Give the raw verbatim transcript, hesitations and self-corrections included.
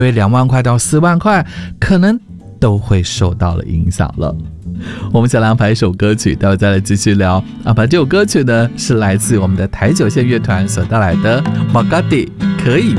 因为两万块到四万块可能都会受到了影响了。我们先来安排一首歌曲，待会再来继续聊。安排这首歌曲呢，是来自我们的台九线乐团所带来的 Magadi 可以